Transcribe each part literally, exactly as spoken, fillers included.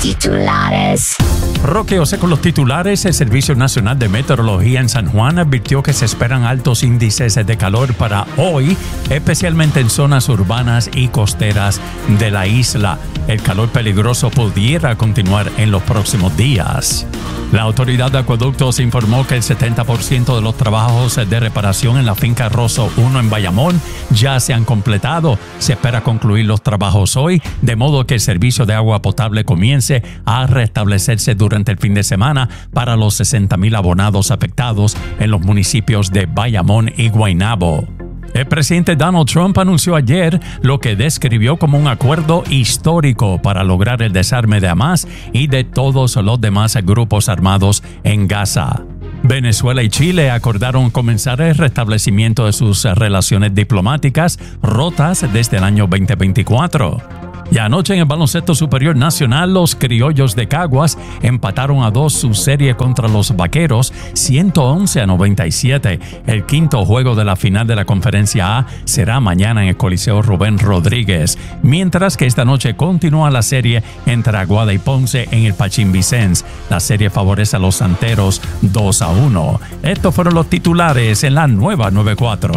titulares. Roque José con los titulares. El Servicio Nacional de Meteorología en San Juan advirtió que se esperan altos índices de calor para hoy, especialmente en zonas urbanas y costeras de la isla. El calor peligroso pudiera continuar en los próximos días. La Autoridad de Acueductos informó que el setenta por ciento de los trabajos de reparación en la finca Rosso uno en Bayamón ya se han completado. Se espera concluir los trabajos hoy, de modo que el servicio de agua potable comience a restablecerse durante el fin de semana para los sesenta mil abonados afectados en los municipios de Bayamón y Guaynabo. El presidente Donald Trump anunció ayer lo que describió como un acuerdo histórico para lograr el desarme de Hamás y de todos los demás grupos armados en Gaza. Venezuela y Chile acordaron comenzar el restablecimiento de sus relaciones diplomáticas rotas desde el año veinte veinticuatro. Y anoche en el baloncesto superior nacional, los criollos de Caguas empataron a dos su serie contra los vaqueros, ciento once a noventa y siete. El quinto juego de la final de la Conferencia A será mañana en el Coliseo Rubén Rodríguez, mientras que esta noche continúa la serie entre Aguada y Ponce en el Pachín Vicens. La serie favorece a los santeros dos a uno. Estos fueron los titulares en la nueva noventa y cuatro.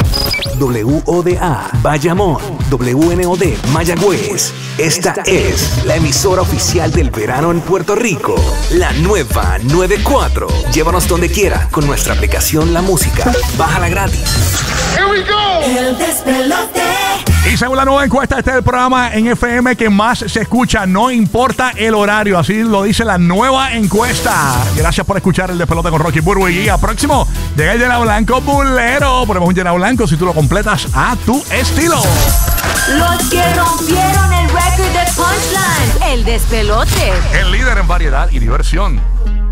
W O D A Bayamón, W N O D Mayagüez. Esta es la emisora oficial del verano en Puerto Rico, la nueva noventa y cuatro. Llévanos donde quiera con nuestra aplicación La Música. Bájala gratis. Here we go. El despelote. Y según la nueva encuesta, este es el programa en F M que más se escucha, no importa el horario, así lo dice la nueva encuesta. Gracias por escuchar el despelote con Rocky Burbu y Giga. Próximo, llega el Llena Blanco Bulero. Ponemos un Llena Blanco si tú lo completas a tu estilo. Los que rompieron el récord de Punchline. El despelote. El líder en variedad y diversión.